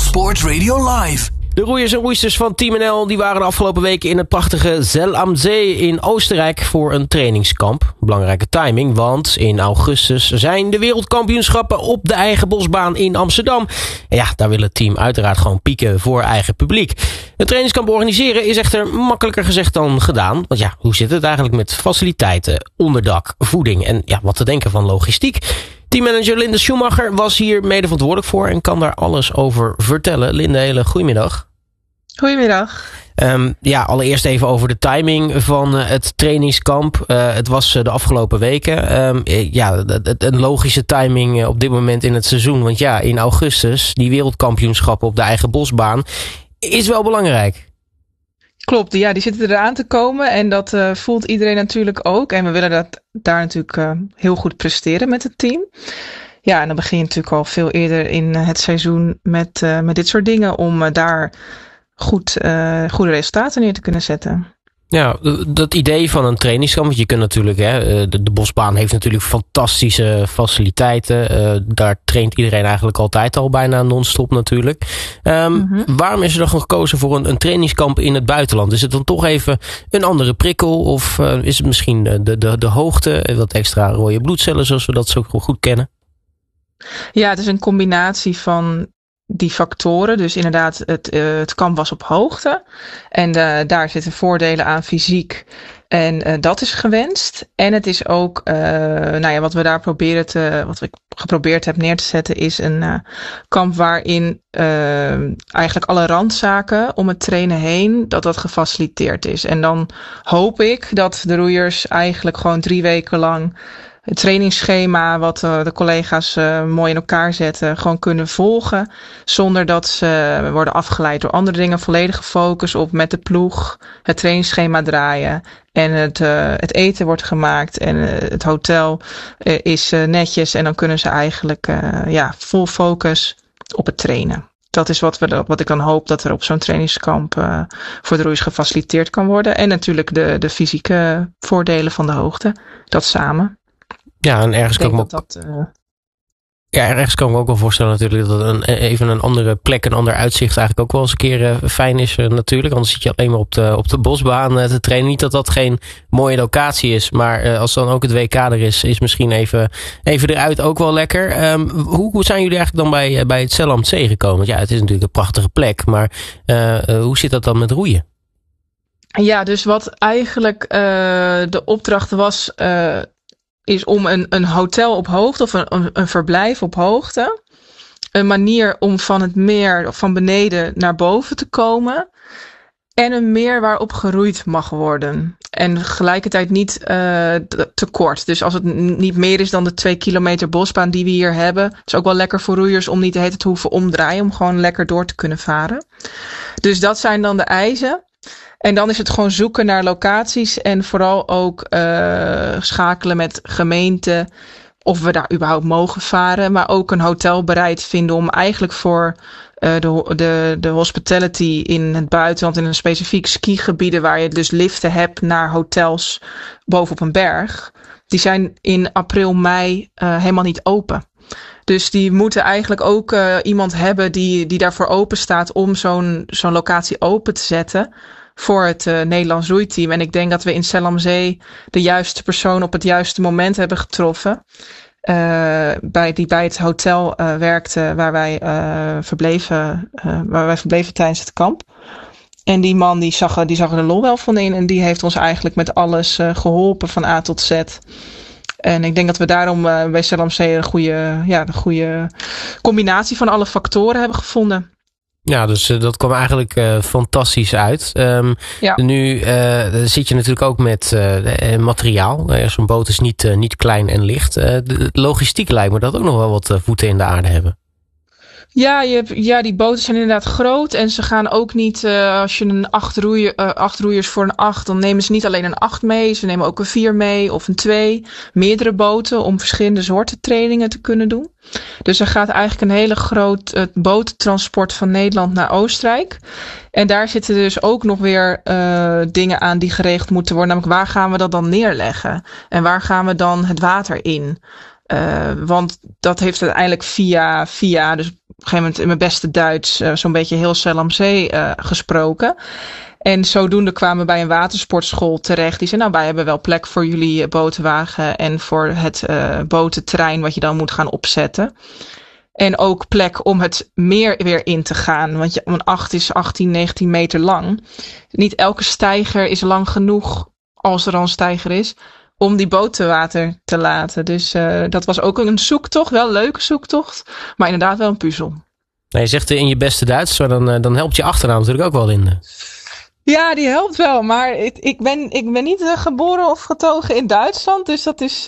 Sport Radio Live. De roeiers en roeisters van Team NL die waren de afgelopen weken in het prachtige Zell am See in Oostenrijk voor een trainingskamp. Belangrijke timing, want in augustus zijn de wereldkampioenschappen op de eigen bosbaan in Amsterdam. En ja, daar wil het team uiteraard gewoon pieken voor eigen publiek. Een trainingskamp organiseren is echter makkelijker gezegd dan gedaan. Want ja, hoe zit het eigenlijk met faciliteiten, onderdak, voeding en ja, wat te denken van logistiek? Teammanager Linde Schumacher was hier mede verantwoordelijk voor en kan daar alles over vertellen. Linde, hele goedemiddag. Goedemiddag. Allereerst even over de timing van het trainingskamp. Het was de afgelopen weken. Een logische timing op dit moment in het seizoen. Want ja, in augustus, die wereldkampioenschappen op de eigen bosbaan, is wel belangrijk. Klopt, ja, die zitten eraan te komen en dat voelt iedereen natuurlijk ook. En we willen daar natuurlijk heel goed presteren met het team. Ja, en dan begin je natuurlijk al veel eerder in het seizoen met dit soort dingen om daar goede resultaten neer te kunnen zetten. Ja, dat idee van een trainingskamp, want je kunt natuurlijk, de bosbaan heeft natuurlijk fantastische faciliteiten. Daar traint iedereen eigenlijk altijd al bijna non-stop natuurlijk. Waarom is er dan gekozen voor een trainingskamp in het buitenland? Is het dan toch even een andere prikkel? Of is het misschien de hoogte, wat extra rode bloedcellen zoals we dat zo goed kennen? Ja, het is een combinatie van die factoren. Dus inderdaad, het kamp was op hoogte. En daar zitten voordelen aan fysiek. En dat is gewenst. En het is ook, wat we daar wat ik geprobeerd heb neer te zetten, is een kamp waarin eigenlijk alle randzaken om het trainen heen, dat gefaciliteerd is. En dan hoop ik dat de roeiers eigenlijk gewoon 3 weken lang het trainingsschema wat de collega's mooi in elkaar zetten, gewoon kunnen volgen. Zonder dat ze worden afgeleid door andere dingen. Volledige focus op met de ploeg het trainingsschema draaien. En het eten wordt gemaakt. En het hotel is netjes. En dan kunnen ze eigenlijk vol focus op het trainen. Dat is wat ik dan hoop dat er op zo'n trainingskamp voor de roeiers gefaciliteerd kan worden. En natuurlijk de fysieke voordelen van de hoogte. Dat samen. Ja, en ergens ergens kan ik me ook wel voorstellen natuurlijk dat even een andere plek, een ander uitzicht eigenlijk ook wel eens een keer fijn is natuurlijk. Anders zit je alleen maar op de bosbaan te trainen. Niet dat dat geen mooie locatie is, maar als dan ook het WK er is misschien even eruit ook wel lekker. Hoe zijn jullie eigenlijk dan bij het Zell am See gekomen? Want ja, het is natuurlijk een prachtige plek, maar hoe zit dat dan met roeien? Ja, dus wat eigenlijk de opdracht was, is om een hotel op hoogte of een verblijf op hoogte. Een manier om van het meer of van beneden naar boven te komen. En een meer waarop geroeid mag worden. En tegelijkertijd niet te kort. Dus als het niet meer is dan de 2 kilometer bosbaan die we hier hebben. Het is ook wel lekker voor roeiers om niet de hele tijd te hoeven omdraaien. Om gewoon lekker door te kunnen varen. Dus dat zijn dan de eisen. En dan is het gewoon zoeken naar locaties en vooral ook schakelen met gemeenten of we daar überhaupt mogen varen. Maar ook een hotel bereid vinden om eigenlijk voor de hospitality in het buitenland, in een specifiek skigebieden waar je dus liften hebt naar hotels bovenop een berg. Die zijn in april, mei helemaal niet open. Dus die moeten eigenlijk ook iemand hebben die daarvoor open staat om zo'n locatie open te zetten voor het Nederlands roeiteam. En ik denk dat we in Zell am See de juiste persoon op het juiste moment hebben getroffen. Die bij het hotel werkte waar wij verbleven tijdens het kamp. En die man die zag er lol wel van in. En die heeft ons eigenlijk met alles geholpen van A tot Z. En ik denk dat we daarom bij Zell am See een goede combinatie van alle factoren hebben gevonden. Ja, dus dat kwam eigenlijk fantastisch uit. Nu zit je natuurlijk ook met materiaal. Zo'n boot is niet klein en licht. De logistiek lijkt me dat ook nog wel wat voeten in de aarde hebben. Ja, die boten zijn inderdaad groot. En ze gaan ook niet, als je een 8 roeiers voor een 8, dan nemen ze niet alleen een 8 mee. Ze nemen ook een 4 mee of een 2. Meerdere boten om verschillende soorten trainingen te kunnen doen. Dus er gaat eigenlijk een hele groot botentransport van Nederland naar Oostenrijk. En daar zitten dus ook nog weer dingen aan die geregeld moeten worden. Namelijk waar gaan we dat dan neerleggen? En waar gaan we dan het water in? Want dat heeft uiteindelijk via dus op een gegeven moment in mijn beste Duits zo'n beetje heel Zell am See gesproken. En zodoende kwamen we bij een watersportschool terecht. Die zei, nou, wij hebben wel plek voor jullie botenwagen en voor het botenterrein wat je dan moet gaan opzetten. En ook plek om het meer weer in te gaan. Want een 8 is 18, 19 meter lang. Niet elke steiger is lang genoeg, als er al een steiger is, om die boot te water te laten. Dus dat was ook een zoektocht. Wel een leuke zoektocht. Maar inderdaad wel een puzzel. Nou, je zegt in je beste Duits, maar dan helpt je achternaam natuurlijk ook wel in. Ja, die helpt wel. Maar ik ben niet geboren of getogen in Duitsland. Dus dat is...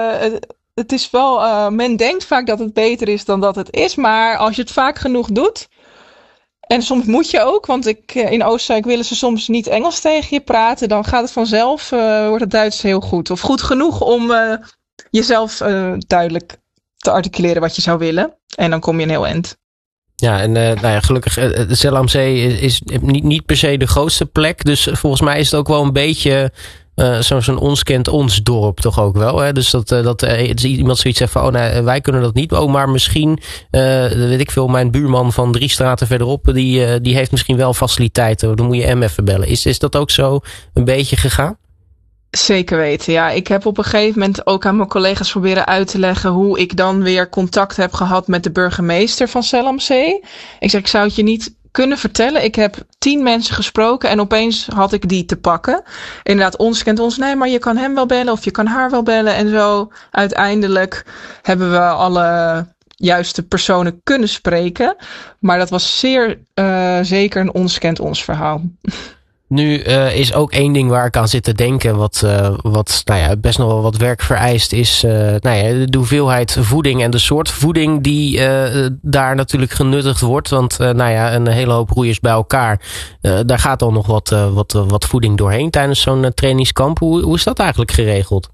Het is wel, men denkt vaak dat het beter is dan dat het is. Maar als je het vaak genoeg doet. En soms moet je ook. Want in Oostenrijk willen ze soms niet Engels tegen je praten. Dan gaat het vanzelf, wordt het Duits heel goed. Of goed genoeg om jezelf duidelijk te articuleren wat je zou willen. En dan kom je een heel eind. Ja, en gelukkig, Zell am See is niet per se de grootste plek. Dus volgens mij is het ook wel een beetje... zo'n ons kent ons dorp toch ook wel. Hè? Dus dat iemand zoiets zegt van, wij kunnen dat niet. Oh, maar misschien, weet ik veel, mijn buurman van 3 straten verderop, die heeft misschien wel faciliteiten. Dan moet je hem even bellen. Is dat ook zo een beetje gegaan? Zeker weten, ja. Ik heb op een gegeven moment ook aan mijn collega's proberen uit te leggen hoe ik dan weer contact heb gehad met de burgemeester van Zell am See. Ik zeg, ik zou het je niet kunnen vertellen. Ik heb 10 mensen gesproken en opeens had ik die te pakken. Inderdaad, ons kent ons. Nee, maar je kan hem wel bellen of je kan haar wel bellen. En zo uiteindelijk hebben we alle juiste personen kunnen spreken. Maar dat was zeer zeker een ons kent ons verhaal. Nu is ook één ding waar ik aan zit te denken, wat best nog wel wat werk vereist, is de hoeveelheid voeding en de soort voeding die daar natuurlijk genuttigd wordt. Want een hele hoop roeiers bij elkaar, daar gaat dan nog wat voeding doorheen tijdens zo'n trainingskamp. Hoe is dat eigenlijk geregeld?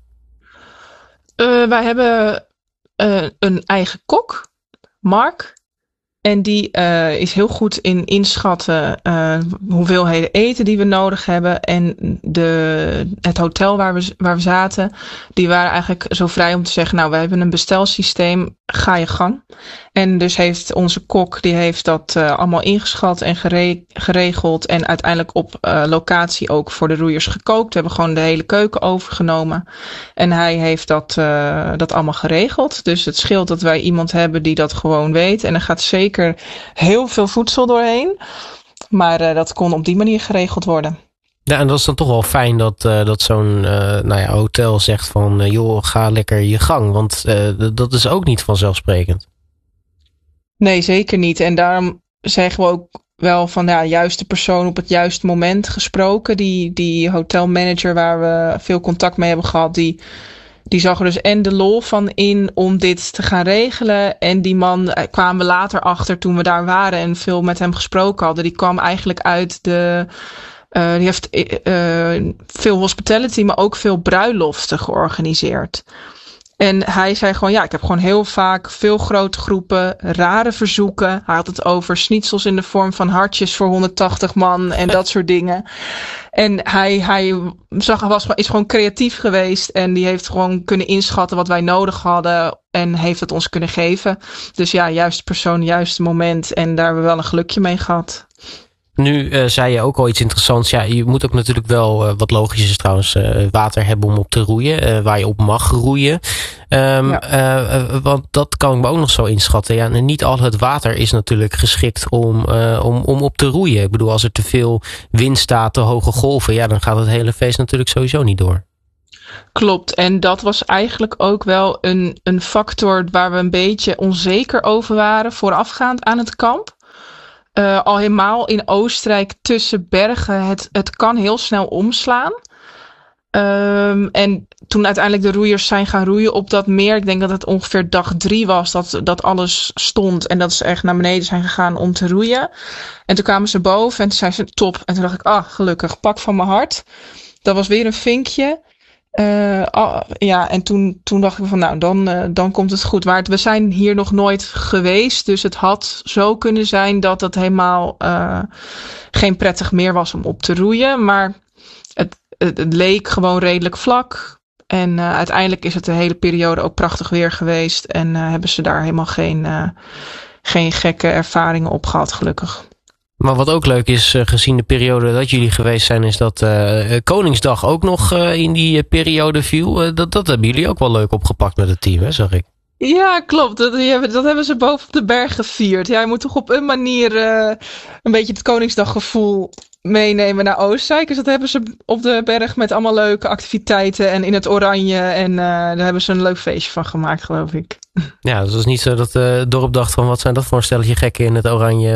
Wij hebben een eigen kok, Mark. En die is heel goed in inschatten hoeveelheden eten die we nodig hebben. En het hotel waar we zaten, die waren eigenlijk zo vrij om te zeggen, nou, we hebben een bestelsysteem, ga je gang. En dus heeft onze kok, die heeft dat allemaal ingeschat en geregeld. En uiteindelijk op locatie ook voor de roeiers gekookt. We hebben gewoon de hele keuken overgenomen. En hij heeft dat allemaal geregeld. Dus het scheelt dat wij iemand hebben die dat gewoon weet. En er gaat zeker heel veel voedsel doorheen. Maar dat kon op die manier geregeld worden. Ja, en dat is dan toch wel fijn dat zo'n hotel zegt van, joh, ga lekker je gang. Want dat is ook niet vanzelfsprekend. Nee, zeker niet. En daarom zeggen we ook wel van, juiste persoon op het juiste moment gesproken. Die hotelmanager waar we veel contact mee hebben gehad, die zag er dus en de lol van in om dit te gaan regelen. En die man kwamen we later achter toen we daar waren en veel met hem gesproken hadden. Die kwam eigenlijk uit die heeft veel hospitality, maar ook veel bruiloften georganiseerd. En hij zei gewoon, ik heb gewoon heel vaak veel grote groepen, rare verzoeken. Hij had het over schnitzels in de vorm van hartjes voor 180 man en dat soort dingen. En hij is gewoon creatief geweest en die heeft gewoon kunnen inschatten wat wij nodig hadden en heeft het ons kunnen geven. Dus juiste persoon, juiste moment en daar hebben we wel een gelukje mee gehad. Nu zei je ook al iets interessants. Ja, je moet ook natuurlijk wel, wat logisch is trouwens, water hebben om op te roeien. Waar je op mag roeien. Want dat kan ik me ook nog zo inschatten. Ja, niet al het water is natuurlijk geschikt om op te roeien. Ik bedoel, als er te veel wind staat, te hoge golven, dan gaat het hele feest natuurlijk sowieso niet door. Klopt, en dat was eigenlijk ook wel een factor waar we een beetje onzeker over waren voorafgaand aan het kamp. Al helemaal in Oostenrijk tussen bergen, het kan heel snel omslaan. En toen uiteindelijk de roeiers zijn gaan roeien op dat meer, ik denk dat het ongeveer dag 3 was dat alles stond en dat ze echt naar beneden zijn gegaan om te roeien. En toen kwamen ze boven en toen zei ze top. En toen dacht ik, gelukkig, pak van mijn hart. Dat was weer een vinkje. En toen dacht ik van dan komt het goed. Maar we zijn hier nog nooit geweest. Dus het had zo kunnen zijn dat het helemaal geen prettig meer was om op te roeien. Maar het leek gewoon redelijk vlak. En uiteindelijk is het de hele periode ook prachtig weer geweest. En hebben ze daar helemaal geen gekke ervaringen op gehad, gelukkig. Maar wat ook leuk is, gezien de periode dat jullie geweest zijn, is dat Koningsdag ook nog in die periode viel. Dat hebben jullie ook wel leuk opgepakt met het team, hè, zag ik. Ja, klopt. Dat hebben ze boven op de berg gevierd. Ja, je moet toch op een manier een beetje het Koningsdaggevoel meenemen naar Oostenrijk. Dus dat hebben ze op de berg met allemaal leuke activiteiten en in het oranje. En daar hebben ze een leuk feestje van gemaakt, geloof ik. Ja, dus het is niet zo dat het dorp dacht van wat zijn dat voor een stelletje gekken in het oranje.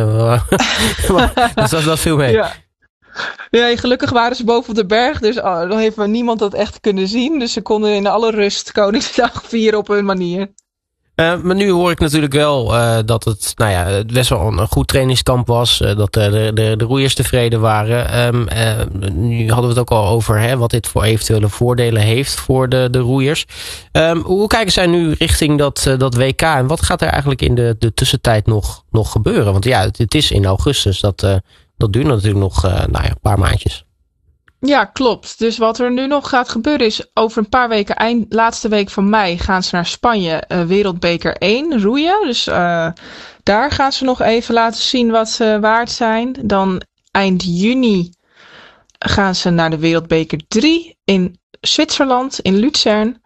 Dus dat viel mee. Ja, gelukkig waren ze boven op de berg, dus dan heeft niemand dat echt kunnen zien. Dus ze konden in alle rust Koningsdag vieren op hun manier. Maar nu hoor ik natuurlijk wel dat het best wel een goed trainingskamp was. Dat de roeiers tevreden waren. Nu hadden we het ook al over wat dit voor eventuele voordelen heeft voor de roeiers. Hoe kijken zij nu richting dat WK? En wat gaat er eigenlijk in de tussentijd nog gebeuren? Want ja, het is in augustus. Dat duurt natuurlijk nog een paar maandjes. Ja, klopt. Dus wat er nu nog gaat gebeuren is over een paar weken, laatste week van mei, gaan ze naar Spanje, Wereldbeker 1 roeien. Dus daar gaan ze nog even laten zien wat ze waard zijn. Dan eind juni gaan ze naar de Wereldbeker 3 in Zwitserland, in Luzern.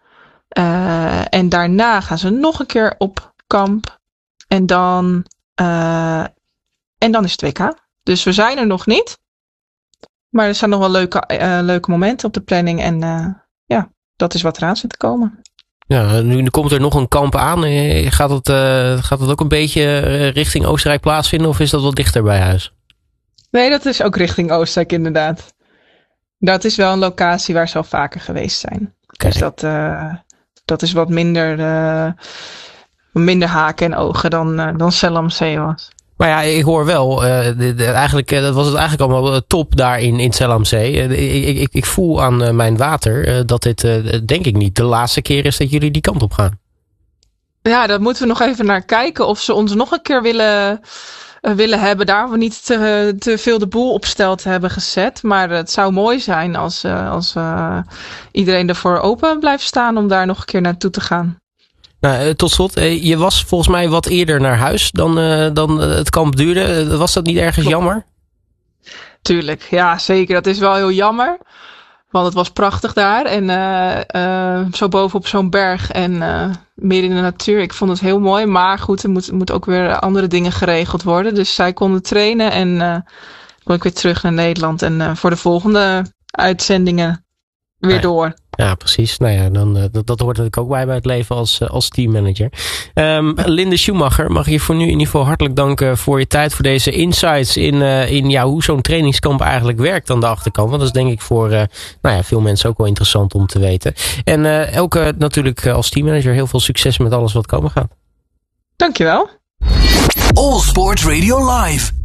En daarna gaan ze nog een keer op kamp. En dan is het WK. Dus we zijn er nog niet. Maar er staan nog wel leuke momenten op de planning. En dat is wat eraan zit te komen. Ja, nu komt er nog een kamp aan. Gaat het ook een beetje richting Oostenrijk plaatsvinden? Of is dat wel dichter bij huis? Nee, dat is ook richting Oostenrijk inderdaad. Dat is wel een locatie waar ze al vaker geweest zijn. Okay. Dus dat is wat minder haken en ogen dan Zell am See was. Maar ja, ik hoor wel, dat was het eigenlijk allemaal top daar in Zell am See. Ik voel aan mijn water dat dit denk ik niet de laatste keer is dat jullie die kant op gaan. Ja, daar moeten we nog even naar kijken of ze ons nog een keer willen hebben. Daar we niet te veel de boel op stel te hebben gezet. Maar het zou mooi zijn als iedereen ervoor open blijft staan om daar nog een keer naartoe te gaan. Nou, tot slot, je was volgens mij wat eerder naar huis dan het kamp duurde. Was dat niet ergens jammer? Tuurlijk, ja zeker. Dat is wel heel jammer. Want het was prachtig daar. En zo bovenop zo'n berg en midden in de natuur. Ik vond het heel mooi. Maar goed, er moet ook weer andere dingen geregeld worden. Dus zij konden trainen en kon ik weer terug naar Nederland. En voor de volgende uitzendingen weer door. Ja, precies. Nou ja, dat hoort natuurlijk ook bij het leven als teammanager. Linde Schumacher, mag ik je voor nu in ieder geval hartelijk danken voor je tijd, voor deze insights in hoe zo'n trainingskamp eigenlijk werkt aan de achterkant. Want dat is denk ik voor veel mensen ook wel interessant om te weten. En Elke natuurlijk als teammanager heel veel succes met alles wat komen gaat. Dankjewel. All Sports Radio Live.